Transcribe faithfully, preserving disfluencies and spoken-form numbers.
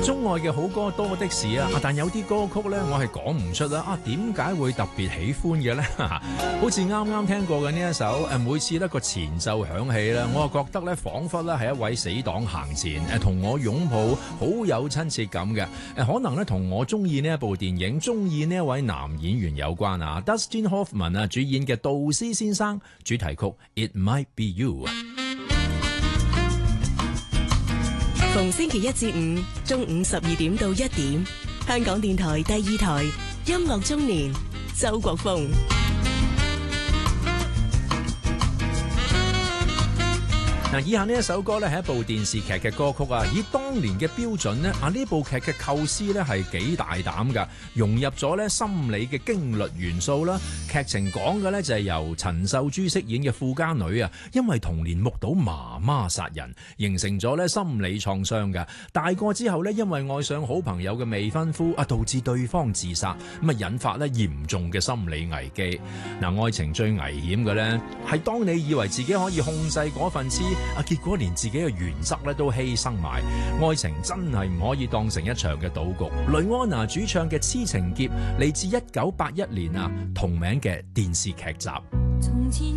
中外嘅好歌多的是啊，但有啲歌曲咧，我係講唔出啦。啊，點解會特別喜歡嘅咧？好似啱啱聽過嘅呢一首誒，每次咧個前奏響起咧，我就覺得咧，彷彿咧係一位死黨行前誒，同我擁抱，好有親切感嘅誒。可能咧同我中意呢一部電影、中意呢一位男演員有關啊。Dustin Hoffman 啊主演嘅《杜斯先生》主題曲《It Might Be You》。 逢星期一至五中午十二點到一點，香港電台第二台音樂中年，周國峰。 嗱，以下呢一首歌咧係一部電視劇嘅歌曲啊，以當年嘅標準咧，啊呢部劇嘅構思咧係幾大膽㗎，融入咗咧心理嘅驚慄元素啦。劇情講嘅咧就係由陳秀珠飾演嘅富家女啊，因為童年目睹媽媽殺人，形成咗咧心理創傷㗎。大個之後咧，因為愛上好朋友嘅未婚夫啊，導致對方自殺，咁啊引發咧嚴重嘅心理危機。嗱，愛情最危險嘅咧係當你以為自己可以控制嗰份痴。啊！結果連自己嘅原則咧都犧牲埋，愛情真係唔可以當成一場嘅賭局。雷安娜主唱嘅《痴情劫》嚟自一九八一年啊同名嘅電視劇集。